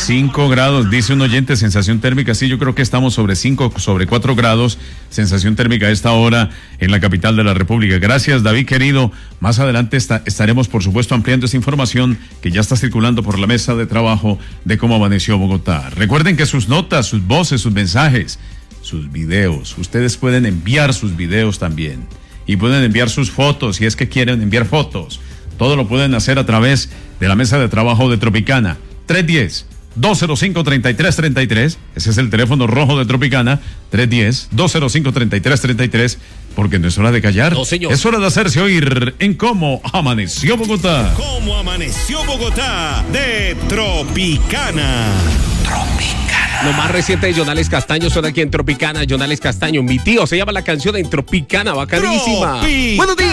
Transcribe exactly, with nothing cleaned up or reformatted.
cinco grados, dice un oyente, sensación térmica. Sí, yo creo que estamos sobre cinco, sobre cuatro grados, sensación térmica a esta hora en la capital de la República. Gracias, David querido. Más adelante está, estaremos, por supuesto, ampliando esa información que ya está circulando por la mesa de trabajo de cómo amaneció Bogotá. Recuerden que sus notas, sus voces, sus mensajes, sus videos, ustedes pueden enviar sus videos también. Y pueden enviar sus fotos, si es que quieren enviar fotos. Todo lo pueden hacer a través de la mesa de trabajo de Tropicana. tres uno cero, dos cero cinco, tres tres tres tres. Ese es el teléfono rojo de Tropicana. tres uno cero, dos cero cinco, tres tres tres tres. Porque no es hora de callar. No, señor. Es hora de hacerse oír en Cómo Amaneció Bogotá. Cómo Amaneció Bogotá de Tropicana. Tropicana. Lo más reciente de Jonales Castaño suena aquí en Tropicana. Jonales Castaño, mi tío, se llama la canción en Tropicana, bacanísima. Tropicana. Buenos días.